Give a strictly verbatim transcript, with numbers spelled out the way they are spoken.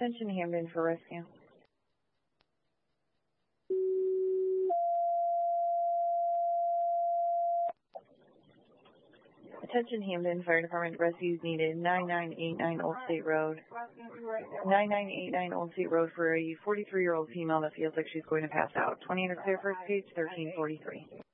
Attention Hamden for rescue. Attention Hamden Fire Department, rescues needed. nine nine eight nine Old State Road. nine nine eight nine Old State Road for a forty-three-year-old female that feels like she's going to pass out. twenty-eight clear first page, thirteen forty-three.